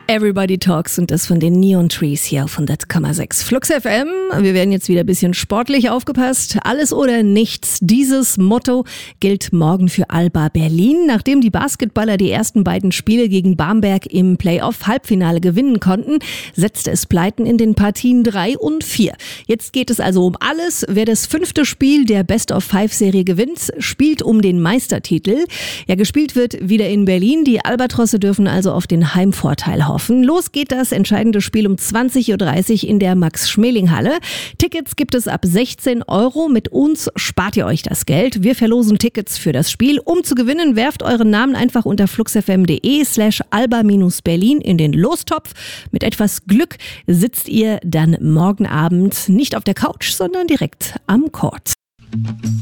Everybody Talks und das von den Neon Trees hier auf 100,6 Flux FM. Wir werden jetzt wieder ein bisschen sportlich aufgepasst. Alles oder nichts. Dieses Motto gilt morgen für Alba Berlin. Nachdem die Basketballer die ersten beiden Spiele gegen Bamberg im Playoff-Halbfinale gewinnen konnten, setzte es Pleiten in den Partien 3 und 4. Jetzt geht es also um alles. Wer das 5. Spiel der Best-of-5-Serie gewinnt, spielt um den Meistertitel. Ja, gespielt wird wieder in Berlin. Die Albatrosse dürfen also auf den Heimvorteil hoffen. Los geht das entscheidende Spiel um 20.30 Uhr in der Max-Schmeling-Halle. Tickets gibt es ab 16 €. Mit uns spart ihr euch das Geld. Wir verlosen Tickets für das Spiel. Um zu gewinnen, werft euren Namen einfach unter fluxfm.de/alba-berlin in den Lostopf. Mit etwas Glück sitzt ihr dann morgen Abend nicht auf der Couch, sondern direkt am Court.